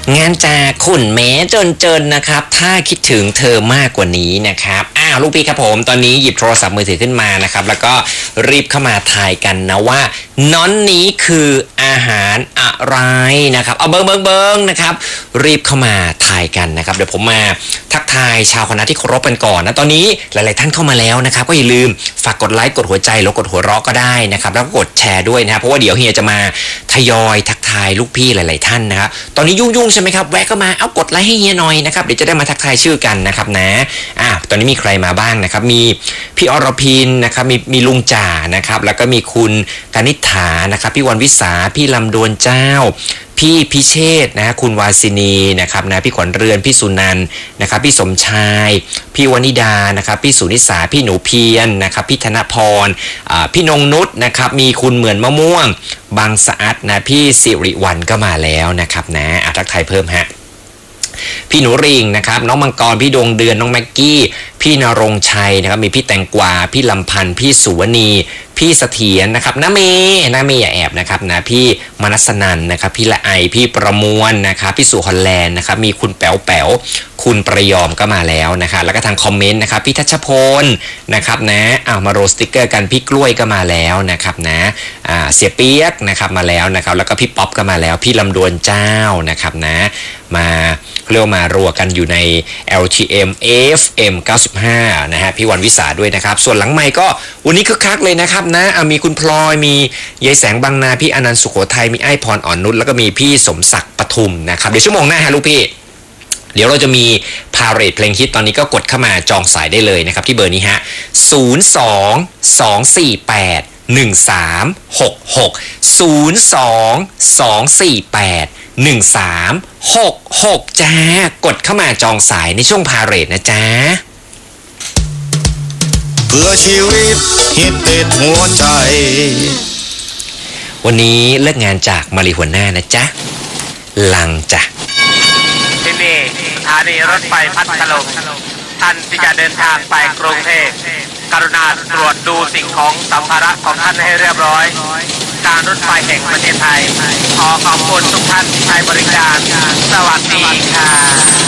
งานจากขุนแม้จนนะครับถ้าคิดถึงเธอมากกว่านี้นะครับลูกพี่ครับผมตอนนี้หยิบโทรศัพท์มือถือขึ้นมานะครับแล้วก็รีบเข้ามาทายกันนะว่าน้อนนี้คืออาหารอะไรนะครับเอาเบิ้งนะครับรีบเข้ามาทายกันนะครับเดี๋ยวผมมาทักทายชาวคณะที่เคารพกันก่อนนะตอนนี้หลายๆท่านเข้ามาแล้วนะครับก็อย่าลืมฝากกดไลค์กดหัวใจแล้วกดหัวเราะก็ได้นะครับแล้วก็กดแชร์ด้วยนะครับเพราะว่าเดี๋ยวเฮียจะมาทยอยทักทายลูกพี่หลายๆท่านนะครับตอนนี้ยุ่งใช่ไหมครับแวะก็มาเอากดไลค์ให้เฮียหน่อยนะครับเดี๋ยวจะได้มาทักทายชื่อกันนะครับนะตอนนี้มีใครมาบ้างนะครับมีพี่อรพินนะครับมีลุงจ่านะครับแล้วก็มีคุณกนิษฐานะครับพี่วันวิสาพี่ลำดวนเจ้าพี่พิเชษนะคุณวาสินีนะครับนะพี่ขวัญเรือนพี่สุนันท์นะครับพี่สมชายพี่วนิดานะครับพี่สุนิสาพี่หนูเพียรนะครับพี่ธนพรพี่นงนุชนะครับมีคุณเหมือนมะม่วงบางสะอาดนะพี่สิริวัลก็มาแล้วนะครับนะทักทายเพิ่มฮะพี่หนูริงนะครับน้องมังกรพี่ดวงเดือนน้องแม็กกี้พี่นรงชัยนะครับมีพี่แตงกวาพี่ลำพันธ์พี่สุวณีพี่เสถียรนะครับน้าเมย์อย่าแอบนะครับนะพี่มนัสนันนะครับพี่ละไอพี่ประมวลนะครับพี่สุฮอลแลนด์นะครับมีคุณแป๋วคุณประยอมก็มาแล้วนะครับแล้วก็ทางคอมเมนต์นะครับพี่ทัชพลนะครับนะมาโรสติกเกอร์กันพี่กล้วยก็มาแล้วนะครับนะเสียเปียกนะครับมาแล้วนะครับแล้วก็พี่ป๊อปก็มาแล้วพี่ลำดวนเจ้านะครับนะมาเรียกมารัวกันอยู่ใน LTM FM 95นะฮะพี่วันวิสาด้วยนะครับส่วนหลังไมค์ก็วันนี้คึกคักเลยนะครับนะมีคุณพลอยมียายแสงบางนาพี่อนันต์สุโขทัยมีไอ้พรอ่อนนุชแล้วก็มีพี่สมศักดิ์ปทุมนะครับเดี๋ยวชั่วโมงหน้าฮะลูกพี่เดี๋ยวเราจะมีพาเรดเพลงฮิตตอนนี้ก็กดเข้ามาจองสายได้เลยนะครับที่เบอร์นี้ฮะ02-248-1366 จ้ากดเข้ามาจองสายในช่วงพาเรดนะจ๊ะเพื่อชีวิตฮิตติดหัวใจวันนี้เลิกงานจากมารีหัวหน้านะจ๊ะลังจ้ะที่นี่สถานีรถไฟพัทลุงท่านที่จะเดินทางไปกรุงเทพกรุณาตรวจดูสิ่งของสัมภาระของท่านให้เรียบร้อยการรถไฟแห่งประเทศไทยขอขอบคุณทุกท่านที่ใช้บริการสวัสดีค่ะ